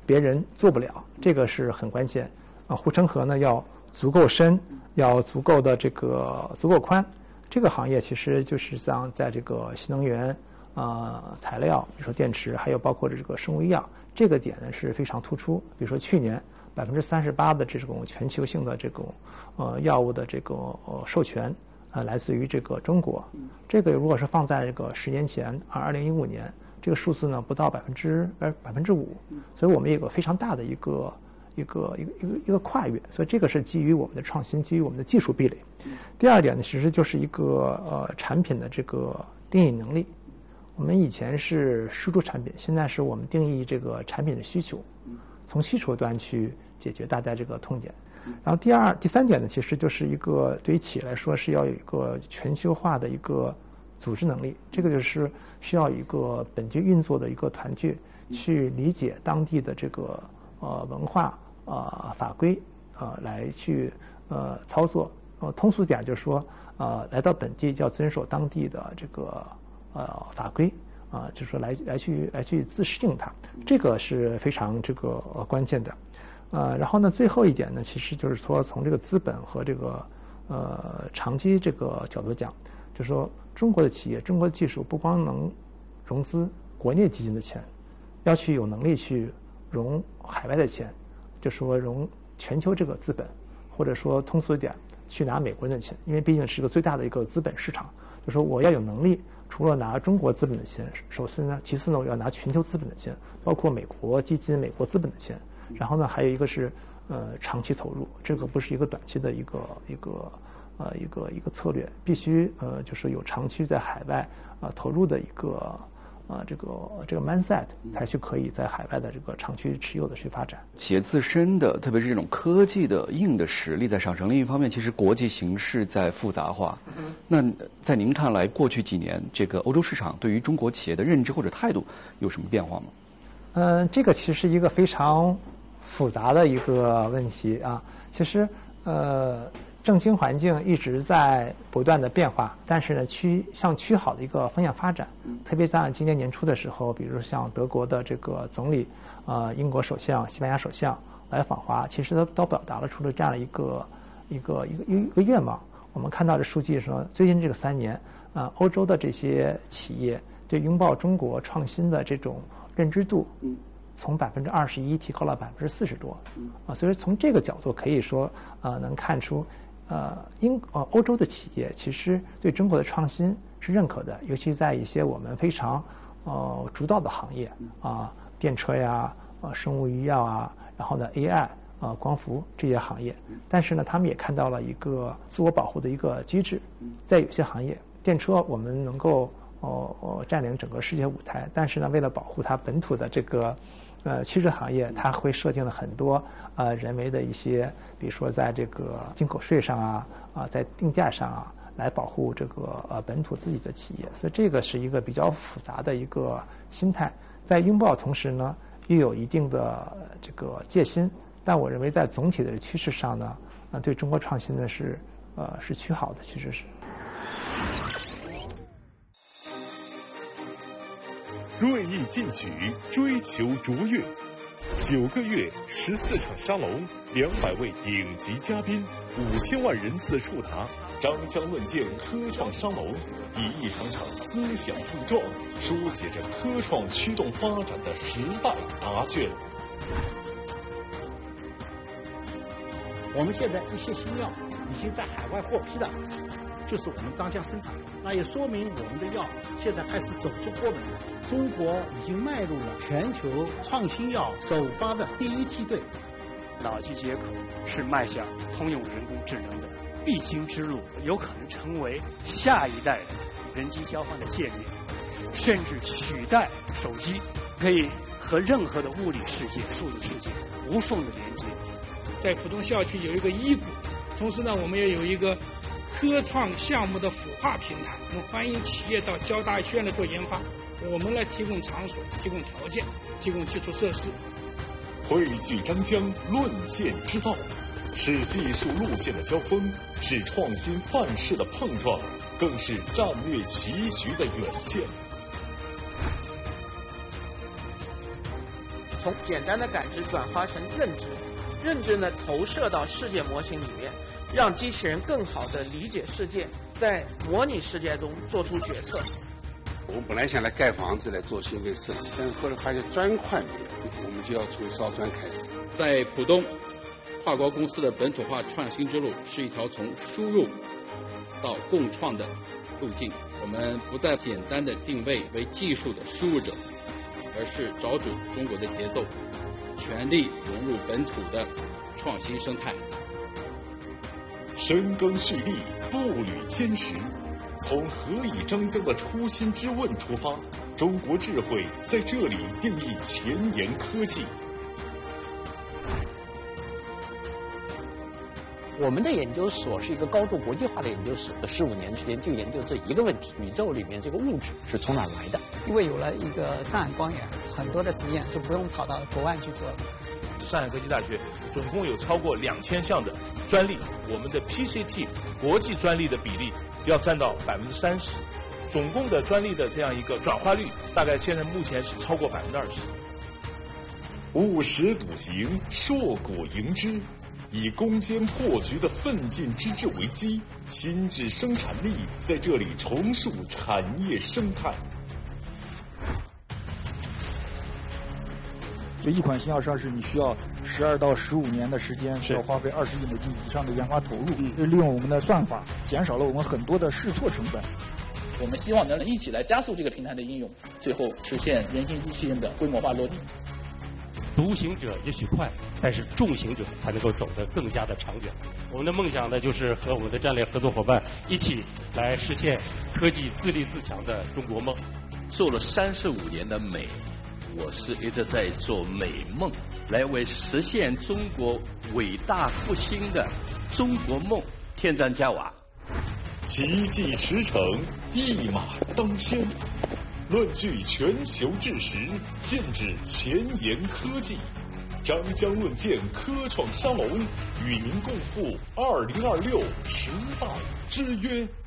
别人做不了，这个是很关键啊。护城河呢要足够深，要足够的足够宽。这个行业其实就是像在这个新能源材料，比如说电池，还有包括这个生物医药，这个点呢是非常突出。比如说去年38%的这种全球性的这种药物的这个授权来自于这个中国。这个如果是放在这个10年前，2015年，这个数字呢不到5%，所以我们有个非常大的一个跨越。所以这个是基于我们的创新，基于我们的技术壁垒。第二点呢，其实就是一个产品的这个定义能力。我们以前是输出产品，现在是我们定义这个产品的需求，从需求端去解决大家这个痛点。然后第三点呢，其实就是一个对于企业来说是要有一个全球化的一个组织能力，这个就是需要一个本地运作的一个团队去理解当地的这个文化法规来去操作。通俗点就是说来到本地要遵守当地的这个法规就是说来去自适应它，这个是非常这个关键的。然后呢，最后一点呢，其实就是说从这个资本和这个长期这个角度讲，就是说中国的企业、中国的技术不光能融资国内基金的钱，要去有能力去融海外的钱，就是说融全球这个资本，或者说通俗一点，去拿美国人的钱，因为毕竟是个最大的一个资本市场。就是说我要有能力，除了拿中国资本的钱，首先呢，其次呢，我要拿全球资本的钱，包括美国基金、美国资本的钱。然后呢，还有一个是长期投入，这个不是一个短期的一个策略，必须就是有长期在海外投入的一个这个 mindset， 才去可以在海外的这个长期持有的去发展。 企业自身的，特别是这种科技的硬的实力在上升，另一方面，其实国际形势在复杂化。那在您看来，过去几年这个欧洲市场对于中国企业的认知或者态度有什么变化吗？ 这个其实是一个非常复杂的一个问题啊。其实政经环境一直在不断的变化，但是呢向趋好的一个方向发展。特别在今年年初的时候，比如像德国的这个总理英国首相、西班牙首相来访华，其实都表达了出了这样的一个愿望。我们看到的数据说，最近这个3年欧洲的这些企业对拥抱中国创新的这种认知度从21%提高了40%多，所以从这个角度可以说能看出欧洲的企业其实对中国的创新是认可的，尤其在一些我们非常主导的行业电车呀生物医药然后呢 AI光伏这些行业。但是呢他们也看到了一个自我保护的一个机制，在有些行业，电车我们能够占领整个世界舞台，但是呢为了保护它本土的这个汽车行业，它会设定了很多人为的一些，比如说在这个进口税上在定价上来保护这个本土自己的企业。所以这个是一个比较复杂的一个心态，在拥抱同时呢又有一定的这个戒心。但我认为在总体的趋势上呢对中国创新呢是趋好的，其实是。 锐意进取，追求卓越。9个月，14场沙龙，200位顶级嘉宾，5000万人次触达，张香论剑科创沙龙，以一场场思想柱状，书写着科创驱动发展的时代答卷。 我们现在一些新药已经在海外获批了，就是我们张江生产，那也说明我们的药现在开始走出国门了。中国已经迈入了全球创新药首发的第一梯队。 脑机接口是迈向通用人工智能的必经之路，有可能成为下一代人机交换的界面，甚至取代手机，可以和任何的物理世界、数字世界无缝的连接。 在浦东校区有一个医股，同时呢，我们也有一个科创项目的孵化平台，我们欢迎企业到交大医学院来做研发，我们来提供场所、提供条件、提供基础设施。 汇聚张江论剑之道，是技术路线的交锋，是创新范式的碰撞，更是战略棋局的远见。 从简单的感知转化成认知，认知呢投射到世界模型里面，让机器人更好地理解世界，在模拟世界中做出决策。 我们本来想来盖房子来做新的设计，但是后来发现砖块没有，我们就要从烧砖开始。 在浦东，跨国公司的本土化创新之路是一条从输入到共创的路径。我们不再简单的定位为技术的输入者，而是找准中国的节奏，全力融入本土的创新生态。 深耕蓄力，步履坚实，从何以章江的初心之问出发，中国智慧在这里定义前沿科技。 我们的研究所是一个高度国际化的研究所，这15年时间就研究这一个问题：宇宙里面这个物质是从哪来的？ 因为有了一个上海光源，很多的实验就不用跑到国外去做了。 上海科技大学总共有超过2000项的专利，我们的 PCT 国际专利的比例要占到30%，总共的专利的这样一个转化率，大概现在目前是超过20%。 务实笃行，硕果盈之。以攻坚破局的奋进之志为基，心智生产力在这里重塑产业生态。 就一款新药上市，你需要12到15年的时间，需要花费20亿美金以上的研发投入。就利用我们的算法，减少了我们很多的试错成本。 我们希望能一起来加速这个平台的应用，最后实现人形机器人的规模化落地。 独行者也许快，但是众行者才能够走得更加的长远。我们的梦想呢，就是和我们的战略合作伙伴一起来实现科技自立自强的中国梦。 做了35年的美，我是一直在做美梦，来为实现中国伟大复兴的中国梦添砖加瓦。 奇迹驰骋，一马当先。论据全球智识，剑指前沿科技。张江论剑科创沙龙与您共赴2026时代之约。